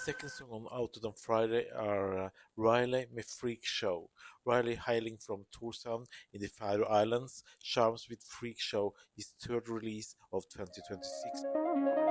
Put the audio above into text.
second song on Out on Friday are Riley med Freak Show. Riley, hailing from Tórshavn in the Faroe Islands, charms with Freak Show, his third release of 2026.